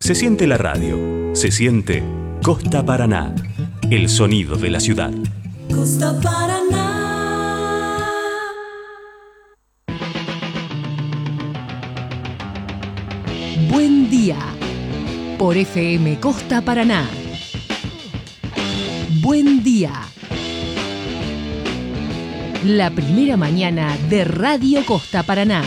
Se siente la radio, se siente Costa Paraná, el sonido de la ciudad. Costa Paraná. Buen día, por FM Costa Paraná. Buen día. La primera mañana de Radio Costa Paraná.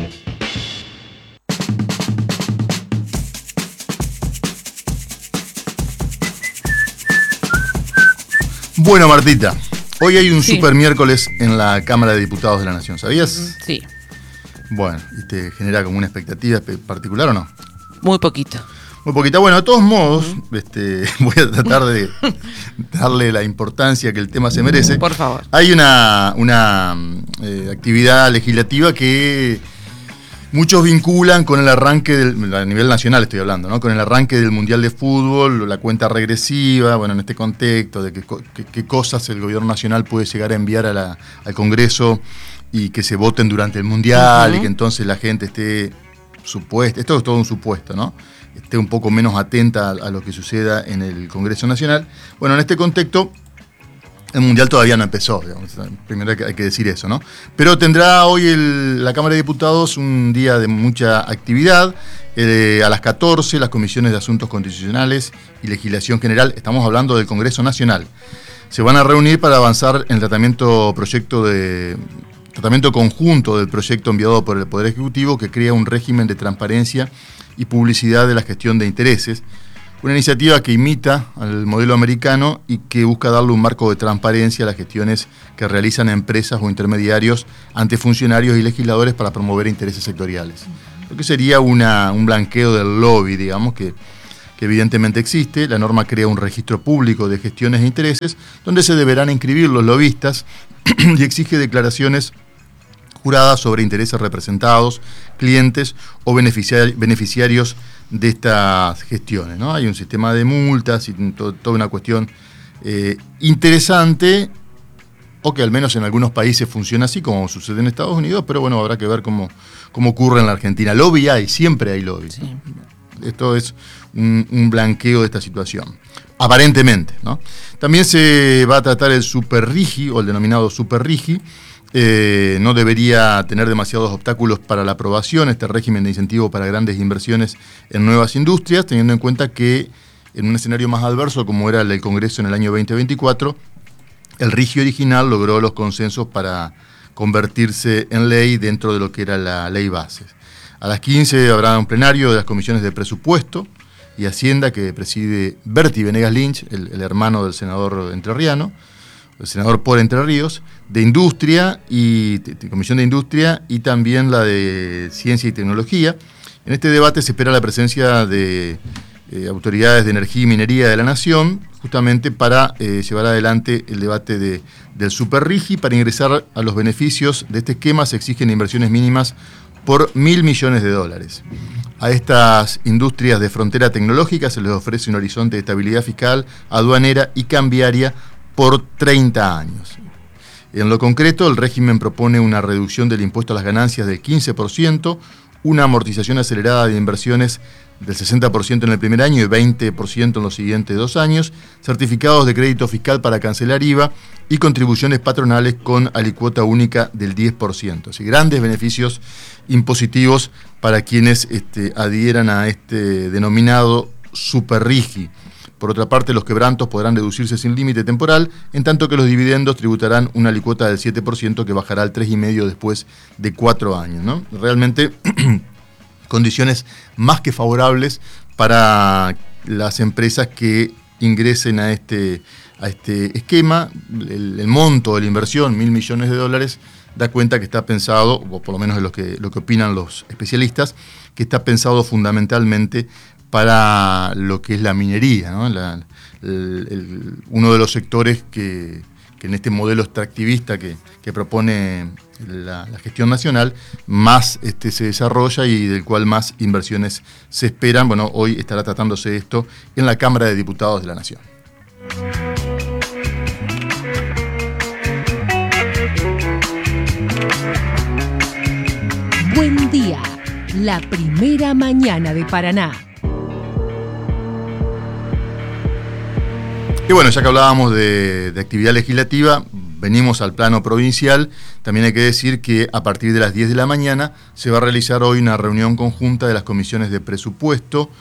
Bueno, Martita, hoy hay un super miércoles en la Cámara de Diputados de la Nación, ¿sabías? Sí. Bueno, ¿y te genera como una expectativa particular o no? Muy poquito. Muy poquita. Bueno, de todos modos, voy a tratar de darle la importancia que el tema se merece. Por favor. Hay una actividad legislativa que muchos vinculan con el arranque, a nivel nacional estoy hablando, ¿no? Con el arranque del Mundial de Fútbol, la cuenta regresiva, bueno, en este contexto de qué cosas el gobierno nacional puede llegar a enviar al Congreso y que se voten durante el Mundial, y que entonces la gente esté supuesta, esto es todo un supuesto, ¿no? Esté un poco menos atenta a lo que suceda en el Congreso Nacional. Bueno, en este contexto, el Mundial todavía no empezó, digamos, primero hay que decir eso, ¿no? Pero tendrá hoy la Cámara de Diputados un día de mucha actividad. A las 14, las comisiones de Asuntos Constitucionales y Legislación General, estamos hablando del Congreso Nacional, se van a reunir para avanzar en el tratamiento conjunto del proyecto enviado por el Poder Ejecutivo que crea un régimen de transparencia y publicidad de la gestión de intereses, una iniciativa que imita al modelo americano y que busca darle un marco de transparencia a las gestiones que realizan empresas o intermediarios ante funcionarios y legisladores para promover intereses sectoriales. Lo que sería un blanqueo del lobby, digamos, que evidentemente existe. La norma crea un registro público de gestiones e intereses donde se deberán inscribir los lobistas y exige declaraciones juradas sobre intereses representados, clientes o beneficiarios de estas gestiones, ¿no? Hay un sistema de multas y toda una cuestión interesante, o que al menos en algunos países funciona así, como sucede en Estados Unidos, pero bueno, habrá que ver cómo ocurre en la Argentina. Lobby hay, siempre hay lobby. Sí. Esto es un blanqueo de esta situación, aparentemente, ¿no? También se va a tratar el Superrigi, o el denominado Superrigi. No debería tener demasiados obstáculos para la aprobación, este régimen de incentivo para grandes inversiones en nuevas industrias, teniendo en cuenta que en un escenario más adverso, como era el del Congreso en el año 2024, el RIGI original logró los consensos para convertirse en ley dentro de lo que era la ley base. A las 15 habrá un plenario de las comisiones de Presupuesto y Hacienda que preside Berti Venegas Lynch, el hermano del senador entrerriano, el senador por Entre Ríos, de Industria y Comisión de Industria, y también la de Ciencia y Tecnología. En este debate se espera la presencia de autoridades de energía y minería de la Nación, justamente para llevar adelante el debate del Superrigi. Para ingresar a los beneficios de este esquema se exigen inversiones mínimas por $1.000 millones. A estas industrias de frontera tecnológica se les ofrece un horizonte de estabilidad fiscal, aduanera y cambiaria por 30 años. En lo concreto, el régimen propone una reducción del impuesto a las ganancias del 15%, una amortización acelerada de inversiones del 60% en el primer año y 20% en los siguientes 2 años, certificados de crédito fiscal para cancelar IVA y contribuciones patronales con alicuota única del 10%. Así, grandes beneficios impositivos para quienes adhieran a este denominado Superrigi. Por otra parte, los quebrantos podrán deducirse sin límite temporal, en tanto que los dividendos tributarán una alicuota del 7% que bajará al 3,5% después de 4 años, ¿no? Realmente condiciones más que favorables para las empresas que ingresen a este esquema. El monto de la inversión, $1.000 millones, da cuenta que está pensado, o por lo menos es lo que opinan los especialistas, que está pensado fundamentalmente para lo que es la minería, ¿no? Uno de los sectores que en este modelo extractivista que propone la gestión nacional más se desarrolla y del cual más inversiones se esperan. Bueno, hoy estará tratándose esto en la Cámara de Diputados de la Nación. Buen día, la primera mañana de Paraná. Y bueno, ya que hablábamos de actividad legislativa, venimos al plano provincial. También hay que decir que a partir de las 10 de la mañana se va a realizar hoy una reunión conjunta de las comisiones de presupuesto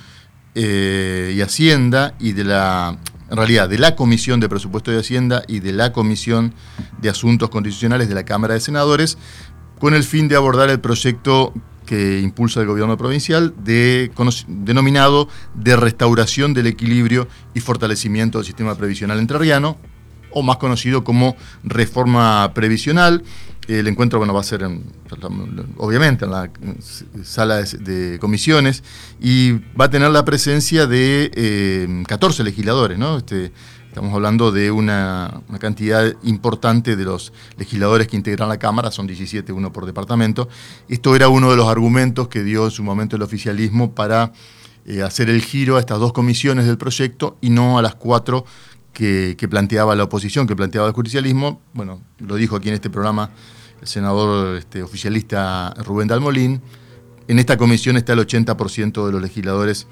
y Hacienda y en realidad de la Comisión de Presupuesto y Hacienda y de la Comisión de Asuntos Constitucionales de la Cámara de Senadores, con el fin de abordar el proyecto que impulsa el gobierno provincial denominado de restauración del equilibrio y fortalecimiento del sistema previsional entrerriano, o más conocido como reforma previsional. El encuentro va a ser obviamente en la sala de comisiones y va a tener la presencia de 14 legisladores, ¿no? Estamos hablando de una cantidad importante de los legisladores que integran la Cámara, son 17, uno por departamento. Esto era uno de los argumentos que dio en su momento el oficialismo para hacer el giro a estas dos comisiones del proyecto y no a las 4 que planteaba la oposición, que planteaba el justicialismo. Bueno, lo dijo aquí en este programa el senador oficialista Rubén Dalmolín. En esta comisión está el 80% de los legisladores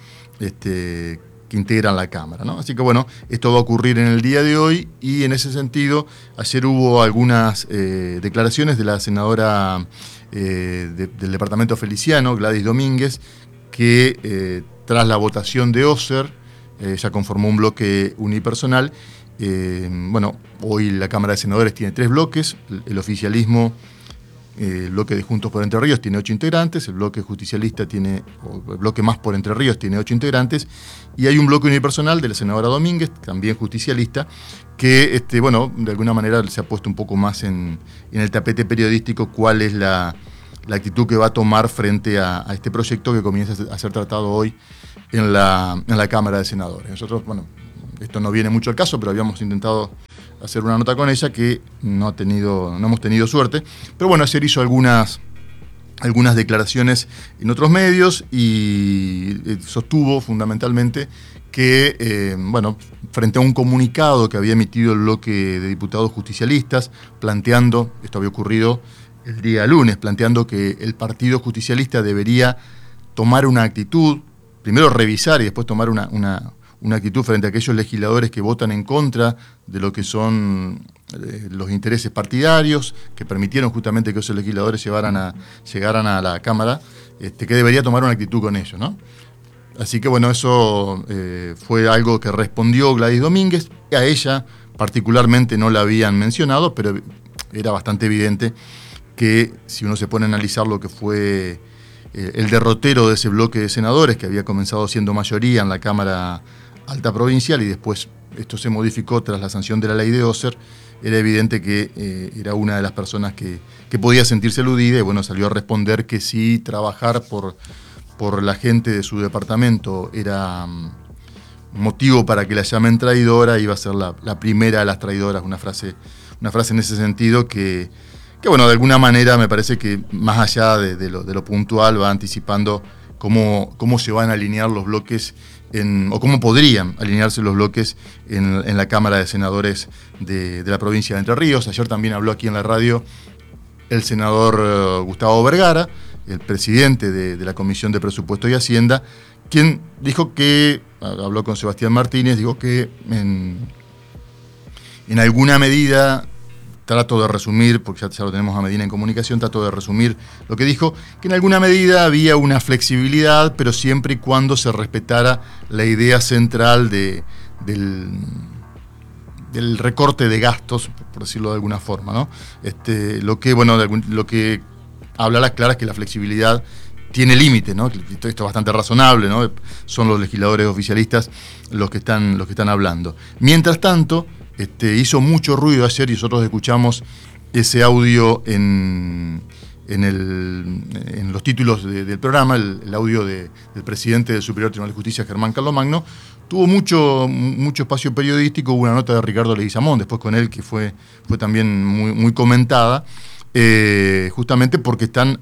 que integran la Cámara, ¿no? Así que bueno, esto va a ocurrir en el día de hoy y en ese sentido, ayer hubo algunas declaraciones de la senadora del departamento Feliciano, Gladys Domínguez, que tras la votación de Oser, ya conformó un bloque unipersonal. Bueno, hoy la Cámara de Senadores tiene 3 bloques, el oficialismo, el bloque de Juntos por Entre Ríos tiene 8 integrantes, el bloque justicialista o el bloque Más por Entre Ríos tiene 8 integrantes, y hay un bloque unipersonal de la senadora Domínguez, también justicialista, que bueno, de alguna manera se ha puesto un poco más en el tapete periodístico cuál es la actitud que va a tomar frente a este proyecto que comienza a ser tratado hoy en la Cámara de Senadores. Nosotros, bueno, esto no viene mucho al caso, pero habíamos intentado hacer una nota con ella que no hemos tenido suerte. Pero bueno, ayer hizo algunas declaraciones en otros medios y sostuvo fundamentalmente que, bueno, frente a un comunicado que había emitido el bloque de diputados justicialistas, planteando, esto había ocurrido el día lunes, planteando que el partido justicialista debería tomar una actitud, primero revisar y después tomar una actitud frente a aquellos legisladores que votan en contra de lo que son los intereses partidarios, que permitieron justamente que esos legisladores llegaran a la Cámara, que debería tomar una actitud con ellos, ¿no? Así que bueno, eso fue algo que respondió Gladys Domínguez. A ella particularmente no la habían mencionado, pero era bastante evidente que si uno se pone a analizar lo que fue el derrotero de ese bloque de senadores, que había comenzado siendo mayoría en la Cámara Alta Provincial y después esto se modificó tras la sanción de la ley de Oser, era evidente que era una de las personas que podía sentirse aludida y bueno, salió a responder que si trabajar por la gente de su departamento era motivo para que la llamen traidora, iba a ser la primera de las traidoras, una frase en ese sentido que bueno, de alguna manera me parece que más allá de lo puntual va anticipando cómo se van a alinear los bloques o cómo podrían alinearse los bloques en la Cámara de Senadores de la provincia de Entre Ríos. Ayer también habló aquí en la radio el senador Gustavo Vergara, el presidente de la Comisión de Presupuesto y Hacienda, quien dijo que, habló con Sebastián Martínez, dijo que en alguna medida, trato de resumir, porque ya lo tenemos a Medina en comunicación, trato de resumir lo que dijo, que en alguna medida había una flexibilidad, pero siempre y cuando se respetara la idea central del recorte de gastos, por decirlo de alguna forma, ¿no? Lo que habla a las claras es que la flexibilidad tiene límite, ¿no? Esto es bastante razonable, ¿no? Son los legisladores oficialistas los que están hablando. Mientras tanto, hizo mucho ruido ayer y nosotros escuchamos ese audio en los títulos del programa, el audio del presidente del Superior Tribunal de Justicia, Germán Carlomagno. Tuvo mucho espacio periodístico, hubo una nota de Ricardo Leguizamón después con él que fue también muy, muy comentada, justamente porque están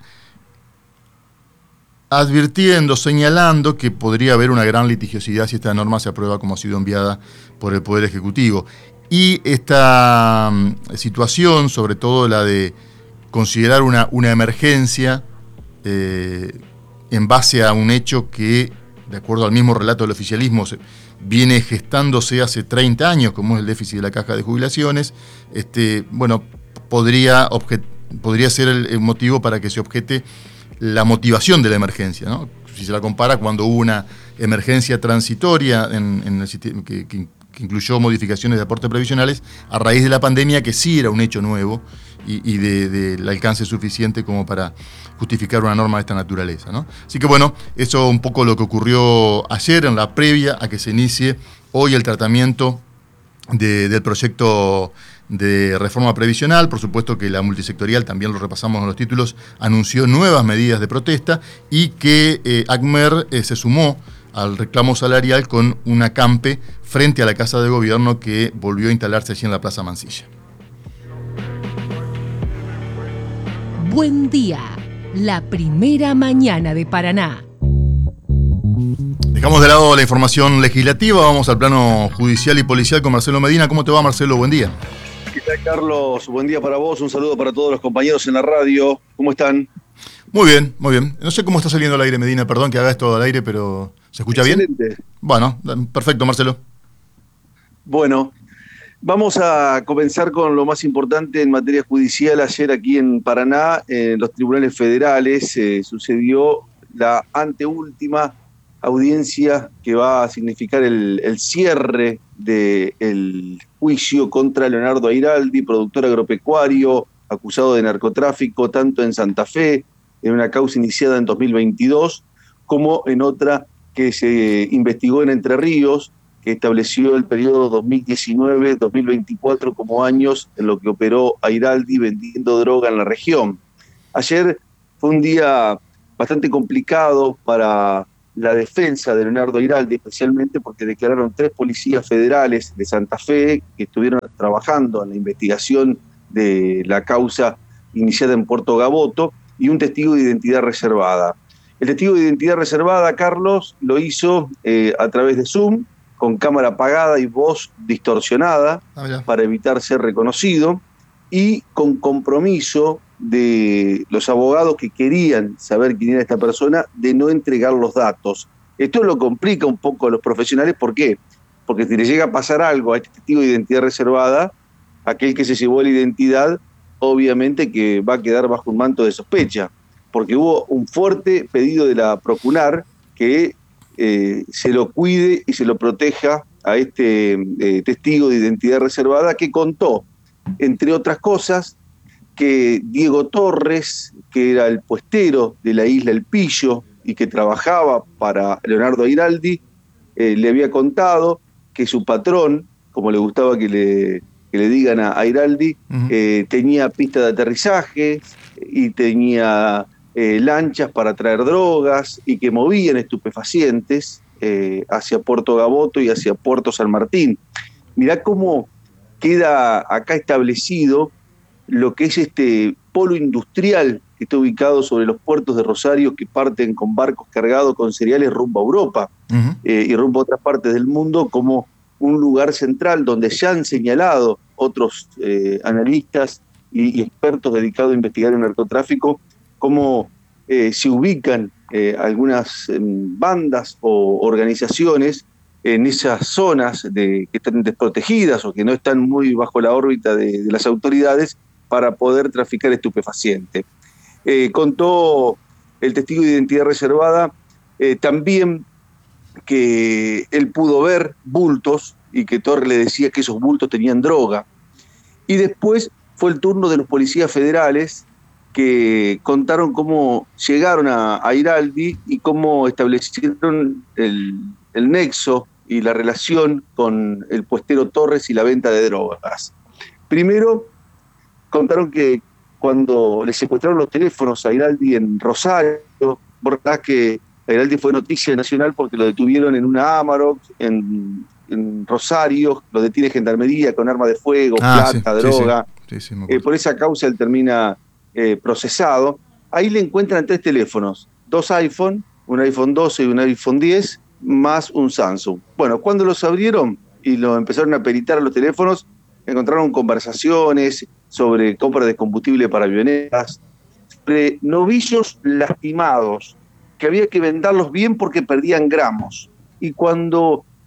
advirtiendo, señalando que podría haber una gran litigiosidad si esta norma se aprueba como ha sido enviada por el Poder Ejecutivo. Y esta situación, sobre todo la de considerar una emergencia en base a un hecho que, de acuerdo al mismo relato del oficialismo, viene gestándose hace 30 años, como es el déficit de la caja de jubilaciones, bueno, podría ser el motivo para que se objete la motivación de la emergencia, ¿no? Si se la compara cuando hubo una emergencia transitoria en el sistema, que incluyó modificaciones de aportes previsionales a raíz de la pandemia, que sí era un hecho nuevo y del alcance suficiente como para justificar una norma de esta naturaleza, ¿no? Así que bueno, eso un poco lo que ocurrió ayer en la previa a que se inicie hoy el tratamiento del proyecto de reforma previsional. Por supuesto que la multisectorial, también lo repasamos en los títulos, anunció nuevas medidas de protesta y que ACMER se sumó al reclamo salarial con un acampe frente a la Casa de Gobierno que volvió a instalarse allí en la Plaza Mansilla. Buen día, la primera mañana de Paraná. Dejamos de lado la información legislativa, vamos al plano judicial y policial con Marcelo Medina. ¿Cómo te va, Marcelo? Buen día. ¿Qué tal, Carlos? Buen día para vos, un saludo para todos los compañeros en la radio. ¿Cómo están? Muy bien, muy bien. No sé cómo está saliendo al aire, Medina, perdón que haga esto al aire, pero ¿se escucha Excelente. Bien? Bueno, perfecto, Marcelo. Bueno, vamos a comenzar con lo más importante en materia judicial. Ayer aquí en Paraná, en los tribunales federales, sucedió la anteúltima audiencia que va a significar el cierre del juicio contra Leonardo Airaldi, productor agropecuario, acusado de narcotráfico tanto en Santa Fe, en una causa iniciada en 2022, como en otra que se investigó en Entre Ríos, que estableció el periodo 2019-2024 como años en lo que operó Airaldi vendiendo droga en la región. Ayer fue un día bastante complicado para la defensa de Leonardo Airaldi, especialmente porque declararon 3 policías federales de Santa Fe que estuvieron trabajando en la investigación de la causa iniciada en Puerto Gaboto y un testigo de identidad reservada. El testigo de identidad reservada, Carlos, lo hizo a través de Zoom, con cámara apagada y voz distorsionada para evitar ser reconocido, y con compromiso de los abogados que querían saber quién era esta persona de no entregar los datos. Esto lo complica un poco a los profesionales. ¿Por qué? Porque si le llega a pasar algo a este testigo de identidad reservada, aquel que se llevó la identidad, obviamente que va a quedar bajo un manto de sospecha, porque hubo un fuerte pedido de la Procunar que se lo cuide y se lo proteja a este testigo de identidad reservada, que contó, entre otras cosas, que Diego Torres, que era el puestero de la isla El Pillo y que trabajaba para Leonardo Airaldi, le había contado que su patrón, como le gustaba que le digan a Airaldi, tenía pista de aterrizaje y tenía lanchas para traer drogas y que movían estupefacientes hacia Puerto Gaboto y hacia Puerto San Martín. Mirá cómo queda acá establecido lo que es este polo industrial que está ubicado sobre los puertos de Rosario, que parten con barcos cargados con cereales rumbo a Europa y rumbo a otras partes del mundo, como un lugar central donde ya han señalado otros analistas y expertos dedicados a investigar el narcotráfico, cómo se ubican algunas bandas o organizaciones en esas zonas que están desprotegidas o que no están muy bajo la órbita de las autoridades para poder traficar estupefacientes. Contó el testigo de identidad reservada también que él pudo ver bultos y que Torres le decía que esos bultos tenían droga. Y después fue el turno de los policías federales que contaron cómo llegaron a Airaldi y cómo establecieron el nexo y la relación con el puestero Torres y la venta de drogas. Primero, contaron que cuando le secuestraron los teléfonos a Airaldi en Rosario, verdad que Airaldi fue noticia nacional porque lo detuvieron en una Amarok, en Rosario, lo detiene Gendarmería con arma de fuego, plata, droga. Sí, por esa causa él termina procesado. Ahí le encuentran 3 teléfonos, 2 iPhone, un iPhone 12 y un iPhone 10, más un Samsung. Bueno, cuando los abrieron y lo empezaron a peritar a los teléfonos, encontraron conversaciones sobre compra de combustible para avionetas, sobre novillos lastimados, que había que venderlos bien porque perdían gramos. Y cuando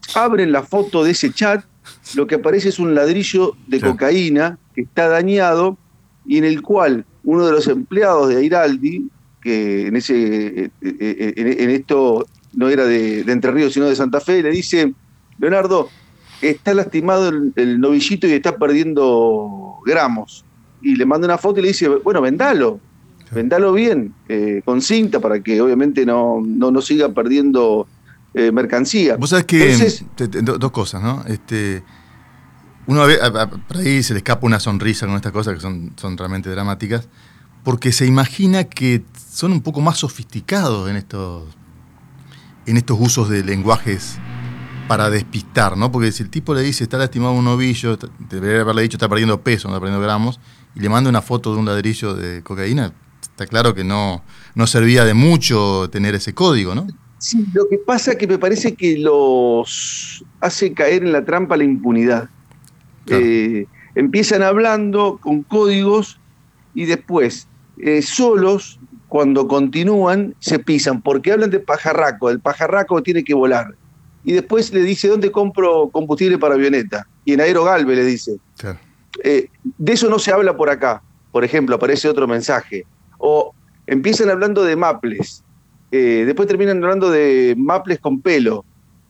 abren la foto de ese chat, lo que aparece es un ladrillo de cocaína que está dañado y en el cual uno de los empleados de Airaldi, que en esto no era de Entre Ríos sino de Santa Fe, le dice: Leonardo, está lastimado el novillito y está perdiendo gramos. Y le manda una foto y le dice: bueno, vendalo bien, con cinta para que obviamente no siga perdiendo mercancía. Vos sabés que dos cosas, ¿no? Uno ve, por ahí se le escapa una sonrisa con estas cosas que son realmente dramáticas, porque se imagina que son un poco más sofisticados en estos usos de lenguajes para despistar, ¿no? Porque si el tipo le dice está lastimado un novillo, debería haberle dicho está perdiendo peso, no está perdiendo gramos, y le manda una foto de un ladrillo de cocaína, está claro que no servía de mucho tener ese código, ¿no? Sí, lo que pasa es que me parece que los hace caer en la trampa la impunidad. Claro. Empiezan hablando con códigos y después, solos, cuando continúan, se pisan, porque hablan de pajarraco, el pajarraco tiene que volar. Y después le dice: ¿dónde compro combustible para avioneta? Y en Aerogalve le dice. Claro. De eso no se habla por acá. Por ejemplo, aparece otro mensaje. O empiezan hablando de maples. Después terminan hablando de maples con pelo.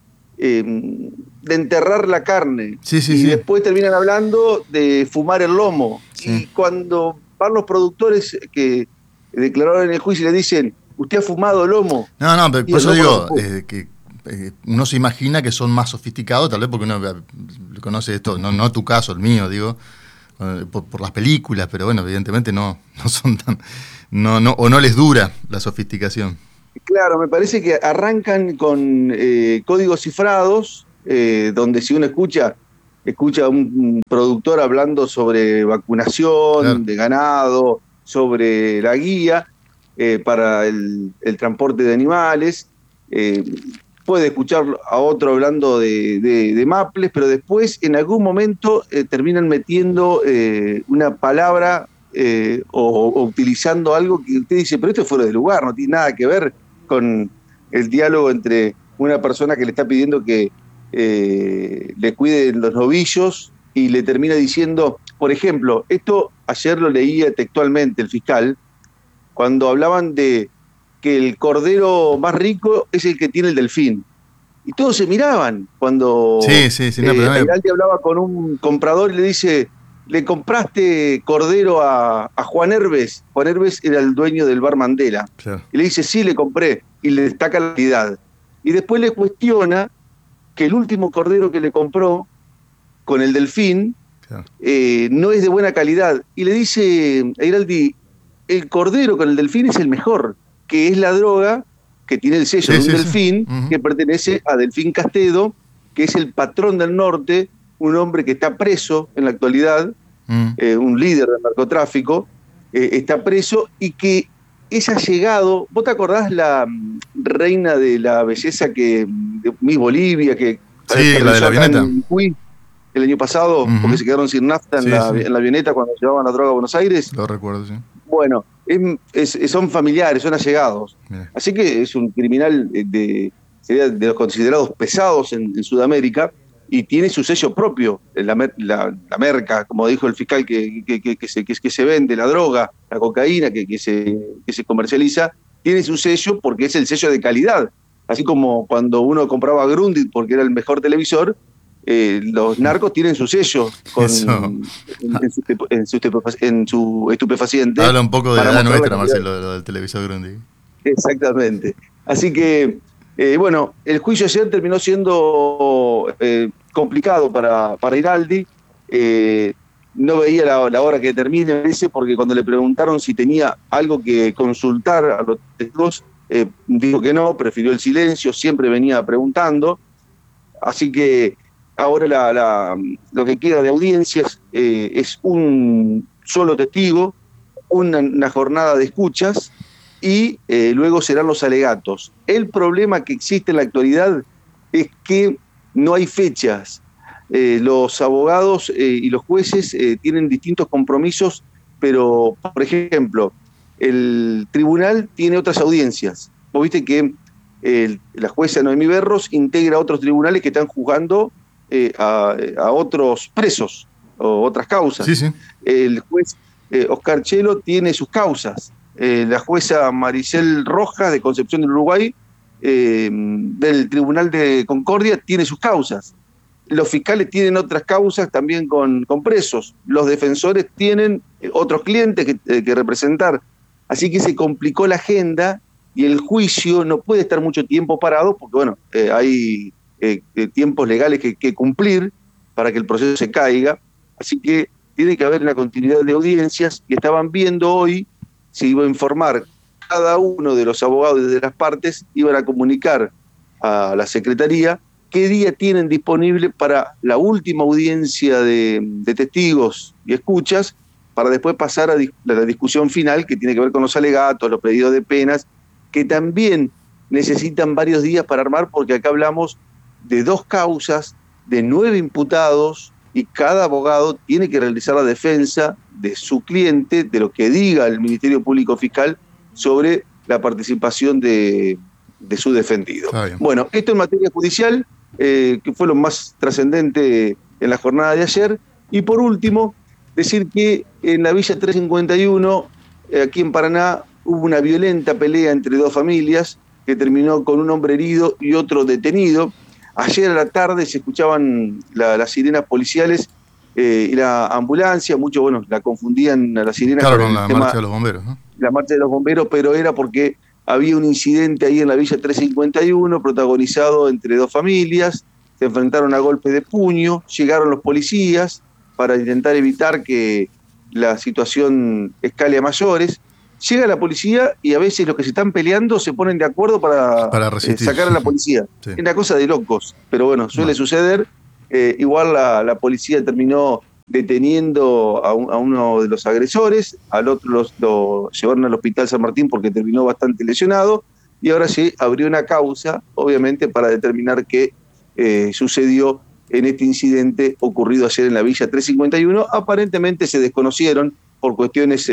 De enterrar la carne. Y después terminan hablando de fumar el lomo. Sí. Y cuando van los productores que declararon en el juicio y le dicen: ¿usted ha fumado lomo? No, pero por eso digo que uno se imagina que son más sofisticados, tal vez porque uno conoce esto, no tu caso, el mío, digo, por las películas, pero bueno, evidentemente no son tan, o no les dura la sofisticación. Claro, me parece que arrancan con códigos cifrados, donde si uno escucha a un productor hablando sobre vacunación, claro, de ganado, sobre la guía para el transporte de animales. Puede escuchar a otro hablando de maples, pero después en algún momento terminan metiendo una palabra o utilizando algo que usted dice: pero esto es fuera de lugar, no tiene nada que ver con el diálogo entre una persona que le está pidiendo que le cuiden los novillos y le termina diciendo, por ejemplo, esto ayer lo leía textualmente el fiscal, cuando hablaban de que el cordero más rico es el que tiene el delfín. Y todos se miraban cuando Airaldi hablaba con un comprador y le dice: ¿le compraste cordero a Juan Herbes? Juan Herbes era el dueño del bar Mandela. Claro. Y le dice: sí, le compré. Y le destaca la cantidad. Y después le cuestiona que el último cordero que le compró con el delfín, claro, no es de buena calidad. Y le dice Airaldi: el cordero con el delfín es el mejor, que es la droga que tiene el sello de un delfín, que pertenece a Delfín Castedo, que es el patrón del norte, un hombre que está preso en la actualidad, un líder del narcotráfico, está preso y que es allegado. ¿Vos te acordás la reina de la belleza de Miss Bolivia, que la de la avioneta el año pasado, porque se quedaron sin nafta en la avioneta cuando llevaban la droga a Buenos Aires? Lo recuerdo, sí. Bueno, son familiares, son allegados. Bien. Así que es un criminal sería de los considerados pesados en Sudamérica, y tiene su sello propio, la merca, como dijo el fiscal, que se vende, la droga, la cocaína que se comercializa, tiene su sello porque es el sello de calidad. Así como cuando uno compraba Grundig porque era el mejor televisor, los narcos tienen su sello en su estupefaciente. Habla un poco de la edad nuestra, Marcelo, lo del televisor Grundig. Exactamente. Así que, bueno, el juicio ayer terminó siendo complicado para Airaldi. No veía la hora que termine ese, porque cuando le preguntaron si tenía algo que consultar a los testigos, dijo que no, prefirió el silencio, siempre venía preguntando. Así que ahora lo que queda de audiencias es un solo testigo, una jornada de escuchas y luego serán los alegatos. El problema que existe en la actualidad es que no hay fechas. Los abogados y los jueces tienen distintos compromisos, pero, por ejemplo, el tribunal tiene otras audiencias. Vos viste que la jueza Noemí Berros integra otros tribunales que están juzgando a otros presos o otras causas. Sí, sí. El juez Oscar Chelo tiene sus causas. La jueza Maricel Rojas de Concepción del Uruguay, del Tribunal de Concordia, tiene sus causas. Los fiscales tienen otras causas también con presos. Los defensores tienen otros clientes que representar. Así que se complicó la agenda y el juicio no puede estar mucho tiempo parado porque, bueno, hay tiempos legales que cumplir para que el proceso se caiga. Así que tiene que haber una continuidad de audiencias y estaban viendo hoy, se iba a informar cada uno de los abogados de las partes, iban a comunicar a la Secretaría qué día tienen disponible para la última audiencia de testigos y escuchas, para después pasar a la discusión final que tiene que ver con los alegatos, los pedidos de penas, que también necesitan varios días para armar, porque acá hablamos de 2 causas, de 9 imputados, y cada abogado tiene que realizar la defensa de su cliente, de lo que diga el Ministerio Público Fiscal sobre la participación de su defendido. Bueno, esto en materia judicial, que fue lo más trascendente en la jornada de ayer. Y por último, decir que en la Villa 351, aquí en Paraná, hubo una violenta pelea entre 2 familias que terminó con un hombre herido y otro detenido. Ayer a la tarde se escuchaban las sirenas policiales y la ambulancia. Muchos, bueno, la confundían a la sirena con la marcha de los bomberos, ¿no? La marcha de los bomberos, pero era porque había un incidente ahí en la Villa 351 protagonizado entre 2 familias. Se enfrentaron a golpes de puño, llegaron los policías para intentar evitar que la situación escale a mayores. Llega la policía y a veces los que se están peleando se ponen de acuerdo para sacar a la policía. Sí. Es una cosa de locos, pero bueno, suele suceder. Igual la policía terminó deteniendo a uno de los agresores, al otro lo llevaron al hospital San Martín porque terminó bastante lesionado, y ahora sí abrió una causa, obviamente, para determinar qué sucedió en este incidente ocurrido ayer en la Villa 351. Aparentemente se desconocieron por cuestiones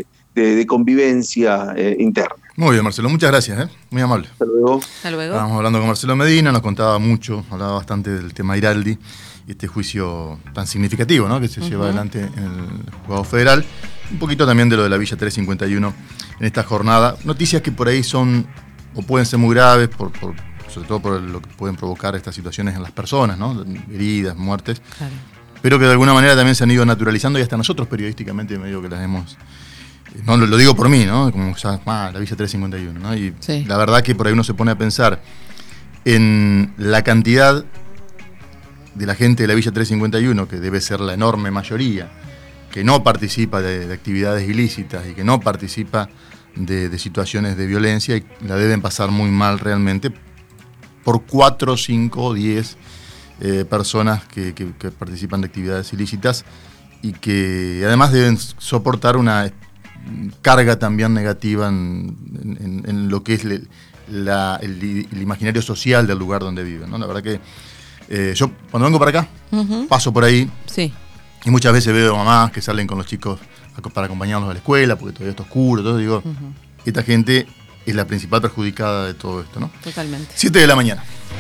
de convivencia interna. Muy bien, Marcelo, muchas gracias, muy amable. Hasta luego. Hasta luego. Estábamos hablando con Marcelo Medina, nos contaba mucho, hablaba bastante del tema Iraldi y este juicio tan significativo, ¿no?, que se lleva adelante en el Juzgado Federal. Un poquito también de lo de la Villa 351 en esta jornada. Noticias que por ahí son o pueden ser muy graves, sobre todo por lo que pueden provocar estas situaciones en las personas, ¿no?, heridas, muertes. Claro. Pero que de alguna manera también se han ido naturalizando y hasta nosotros periodísticamente medio que las hemos... No, lo digo por mí, ¿no?, como ya, la Villa 351, ¿no? Y sí, la verdad que por ahí uno se pone a pensar en la cantidad de la gente de la Villa 351, que debe ser la enorme mayoría, que no participa de actividades ilícitas y que no participa de situaciones de violencia, y la deben pasar muy mal realmente por 4, 5, 10 personas que participan de actividades ilícitas y que además deben soportar una carga también negativa en lo que es el imaginario social del lugar donde viven, ¿no? La verdad que yo cuando vengo para acá, paso por ahí, sí, y muchas veces veo mamás que salen con los chicos para acompañarlos a la escuela porque todavía está oscuro, todo, digo, esta gente es la principal perjudicada de todo esto, ¿no? Totalmente. 7 de la mañana.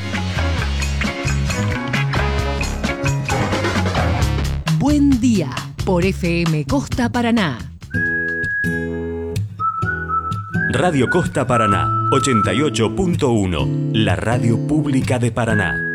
Buen día por FM Costa Paraná. Radio Costa Paraná, 88.1, la radio pública de Paraná.